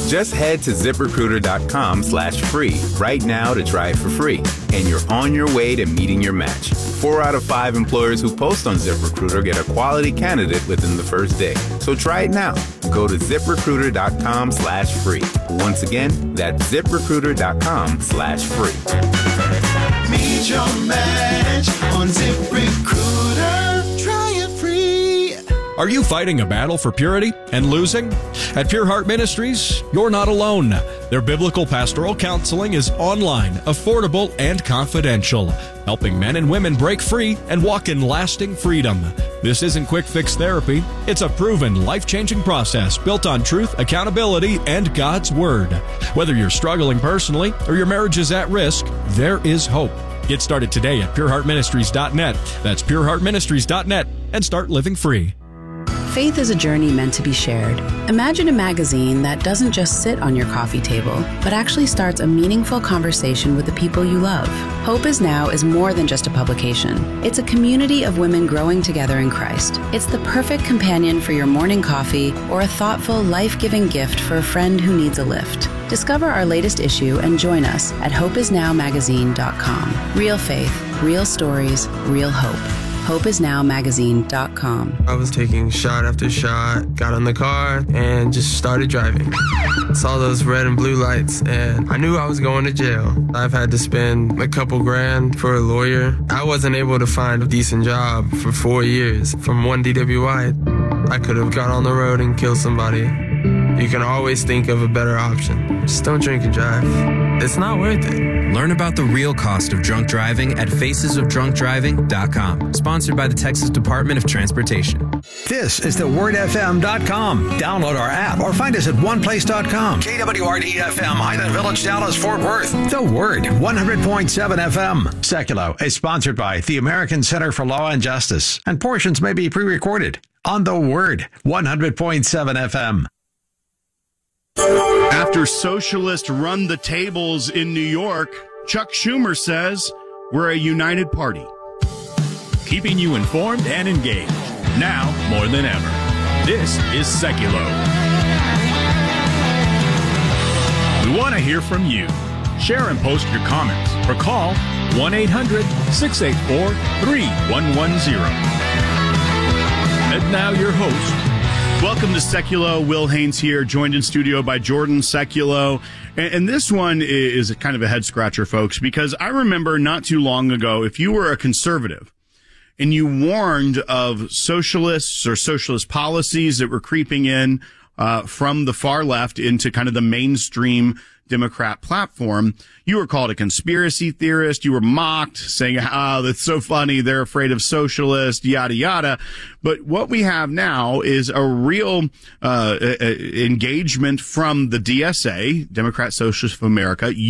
Just head to ZipRecruiter.com/free right now to try it for free. And you're on your way to meeting your match. 4 out of 5 employers who post on ZipRecruiter get a quality candidate within the first day. So try it now. Go to ZipRecruiter.com/free. Once again, that's ZipRecruiter.com/free. Meet your match on ZipRecruiter. Try it free. Are you fighting a battle for purity and losing? At Pure Heart Ministries, you're not alone. Their biblical pastoral counseling is online, affordable, and confidential, helping men and women break free and walk in lasting freedom. This isn't quick fix therapy. It's a proven, life-changing process built on truth, accountability, and God's Word. Whether you're struggling personally or your marriage is at risk, there is hope. Get started today at pureheartministries.net. That's pureheartministries.net and start living free. Faith is a journey meant to be shared. Imagine a magazine that doesn't just sit on your coffee table, but actually starts a meaningful conversation with the people you love. Hope Is Now is more than just a publication. It's a community of women growing together in Christ. It's the perfect companion for your morning coffee or a thoughtful, life-giving gift for a friend who needs a lift. Discover our latest issue and join us at hopeisnowmagazine.com. Real faith, real stories, real hope. hopeisnowmagazine.com. I was taking shot after shot, got in the car, and just started driving. Saw those red and blue lights, and I knew I was going to jail. I've had to spend a couple grand for a lawyer. I wasn't able to find a decent job for 4 years. From one DWI, I could have got on the road and killed somebody. You can always think of a better option. Just don't drink and drive. It's not worth it. Learn about the real cost of drunk driving at facesofdrunkdriving.com. Sponsored by the Texas Department of Transportation. This is thewordfm.com. Download our app or find us at oneplace.com. KWRD-FM, Highland Village, Dallas, Fort Worth. The Word, 100.7 FM. Seculo is sponsored by the American Center for Law and Justice, and portions may be pre-recorded on The Word, 100.7 FM. After socialists run the tables in New York, Chuck Schumer says we're a united party. Keeping you informed and engaged, now more than ever. This is Seculo. We want to hear from you. Share and post your comments or call 1-800-684-3110. And now your host. Welcome to Seculo. Will Haynes here, joined in studio by Jordan Seculo. And this one is kind of a head-scratcher, folks, because I remember not too long ago, if you were a conservative and you warned of socialists or socialist policies that were creeping in from the far left into kind of the mainstream Democrat platform, you were called a conspiracy theorist. You were mocked, saying, oh, that's so funny. They're afraid of socialists, yada, yada. But what we have now is a real engagement from the DSA, Democrat Socialists of America.